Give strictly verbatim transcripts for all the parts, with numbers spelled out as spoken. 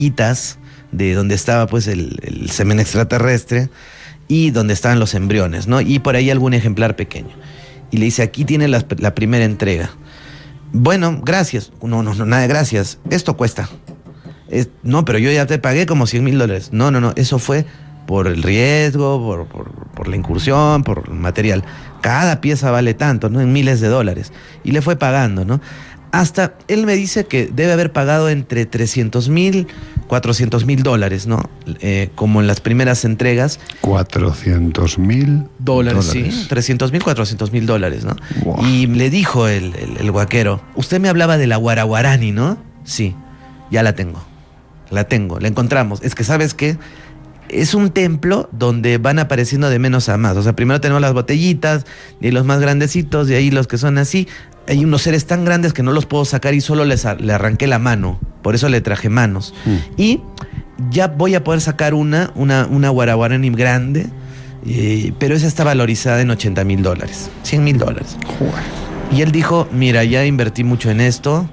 itas de donde estaba pues el, el semen extraterrestre y donde estaban los embriones, ¿no? Y por ahí algún ejemplar pequeño. Y le dice, aquí tiene la, la primera entrega. Bueno, gracias. No, no, no, nada de gracias. Esto cuesta. Es, no, pero yo ya te pagué como cien mil dólares. No, no, no. Eso fue por el riesgo, por, por, por la incursión, por el material. Cada pieza vale tanto, ¿no? En miles de dólares. Y le fue pagando, ¿no? Hasta él me dice que debe haber pagado entre trescientos mil, cuatrocientos mil dólares, ¿no? Eh, como en las primeras entregas. cuatrocientos mil dólares. Sí, trescientos mil, cuatrocientos mil dólares, ¿no? Wow. Y le dijo el, el, el guaquero, usted me hablaba de la Guaraguarani, ¿no? Sí, ya la tengo. La tengo, la encontramos. Es que, ¿sabes qué? Es un templo donde van apareciendo de menos a más. O sea, primero tenemos las botellitas, y los más grandecitos, y ahí los que son así. Hay unos seres tan grandes que no los puedo sacar y solo les a, le arranqué la mano. Por eso le traje manos. Mm. Y ya voy a poder sacar una, una, una Guaraguarani grande, eh, pero esa está valorizada en ochenta mil dólares, cien mil dólares. Joder. Y él dijo, mira, ya invertí mucho en esto,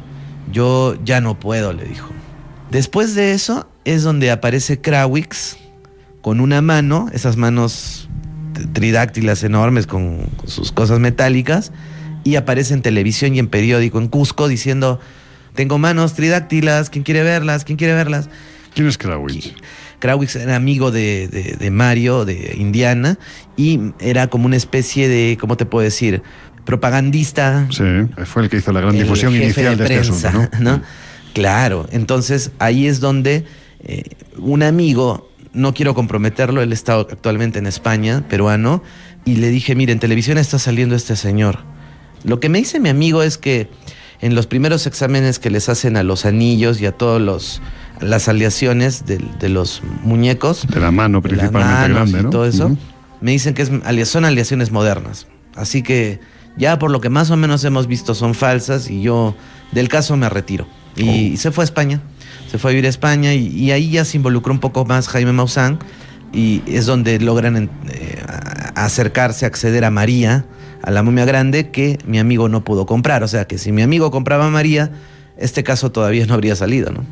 yo ya no puedo, le dijo. Después de eso es donde aparece Krawicz con una mano, esas manos tridáctilas enormes con, con sus cosas metálicas, y aparece en televisión y en periódico en Cusco diciendo, tengo manos tridáctilas, ¿quién quiere verlas? ¿Quién quiere verlas? ¿Quién es Krawicz? Krawicz era amigo de, de, de Mario, de Indiana, y era como una especie de, ¿cómo te puedo decir? Propagandista. Sí, fue el que hizo la gran difusión inicial de, de prensa, este asunto, ¿no? ¿no? Claro, entonces ahí es donde eh, un amigo, no quiero comprometerlo, él está actualmente en España, peruano, y le dije, mire, en televisión está saliendo este señor. Lo que me dice mi amigo es que en los primeros exámenes que les hacen a los anillos y a todos los las aleaciones de, de los muñecos, de la mano principalmente grande, ¿no? Y todo eso, uh-huh. Me dicen que es, son aleaciones modernas. Así que ya por lo que más o menos hemos visto son falsas y yo del caso me retiro. Y, oh. y se fue a España, se fue a vivir a España y, y ahí ya se involucró un poco más Jaime Maussan y es donde logran eh, acercarse, acceder a María, a la momia grande que mi amigo no pudo comprar. O sea que si mi amigo compraba a María, este caso todavía no habría salido, ¿no?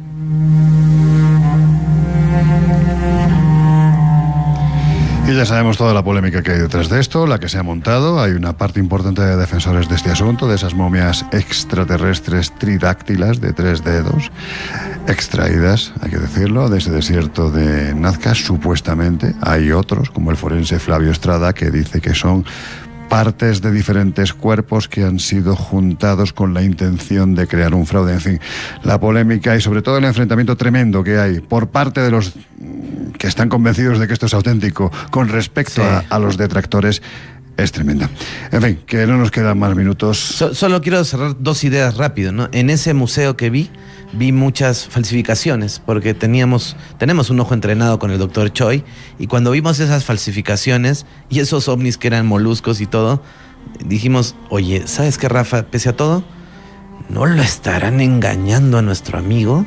Y ya sabemos toda la polémica que hay detrás de esto, la que se ha montado. Hay una parte importante de defensores de este asunto, de esas momias extraterrestres tridáctilas de tres dedos, extraídas, hay que decirlo, de ese desierto de Nazca, supuestamente. Hay otros, como el forense Flavio Estrada, que dice que son partes de diferentes cuerpos que han sido juntados con la intención de crear un fraude. En fin, la polémica y sobre todo el enfrentamiento tremendo que hay por parte de los que están convencidos de que esto es auténtico con respecto sí. a, a los detractores es tremenda. En fin, que no nos quedan más minutos. So, solo quiero cerrar dos ideas rápido, ¿no? En ese museo que vi, vi muchas falsificaciones, porque teníamos, tenemos un ojo entrenado con el doctor Choi, y cuando vimos esas falsificaciones y esos ovnis que eran moluscos y todo, dijimos, oye, ¿sabes qué, Rafa? Pese a todo, ¿no lo estarán engañando a nuestro amigo?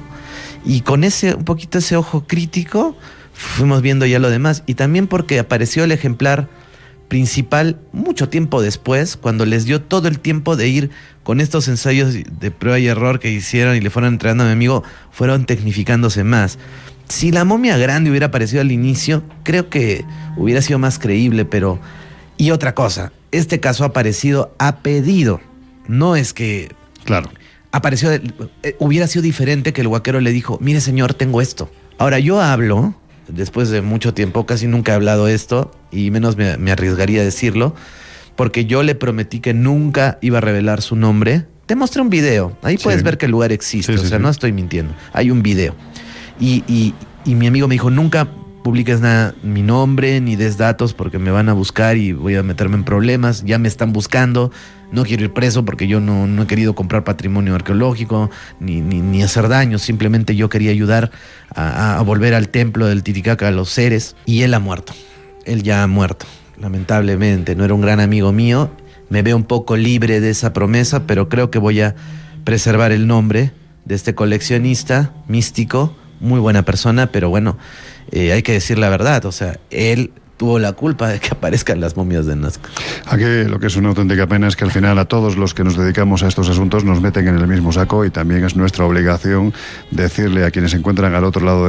Y con ese, un poquito ese ojo crítico, fuimos viendo ya lo demás, y también porque apareció el ejemplar principal mucho tiempo después, cuando les dio todo el tiempo de ir con estos ensayos de prueba y error que hicieron y le fueron entrenando a mi amigo, fueron tecnificándose más. Si la momia grande hubiera aparecido al inicio, creo que hubiera sido más creíble, pero... Y otra cosa, este caso ha aparecido a pedido, no es que... Claro. Apareció, de, eh, hubiera sido diferente que el guaquero le dijo, mire señor, tengo esto. Ahora yo hablo... Después de mucho tiempo, casi nunca he hablado esto, y menos me, me arriesgaría a decirlo, porque yo le prometí que nunca iba a revelar su nombre. Te mostré un video, ahí sí. Puedes ver que el lugar existe, sí, sí, o sea, sí. No estoy mintiendo, hay un video. Y, y, y mi amigo me dijo, nunca publiques nada, mi nombre, ni des datos, porque me van a buscar y voy a meterme en problemas, ya me están buscando, no quiero ir preso porque yo no, no he querido comprar patrimonio arqueológico, ni, ni, ni hacer daño, simplemente yo quería ayudar a, a volver al templo del Titicaca a los seres, y él ha muerto, él ya ha muerto, lamentablemente, no era un gran amigo mío, me veo un poco libre de esa promesa, pero creo que voy a preservar el nombre de este coleccionista místico, muy buena persona, pero bueno, eh, hay que decir la verdad, o sea, él tuvo la culpa de que aparezcan las momias de Nazca. Aquí lo que es una auténtica pena es que al final a todos los que nos dedicamos a estos asuntos nos meten en el mismo saco, y también es nuestra obligación decirle a quienes se encuentran al otro lado de